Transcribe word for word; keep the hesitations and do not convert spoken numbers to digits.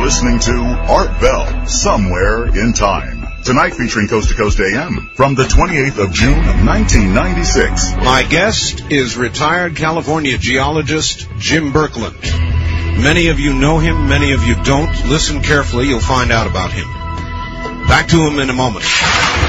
listening to Art Bell, Somewhere in Time. Tonight featuring Coast to Coast A M from the twenty-eighth of June, nineteen ninety-six. My guest is retired California geologist Jim Birkeland. Many of you know him, many of you don't. Listen carefully, you'll find out about him. Back to him in a moment.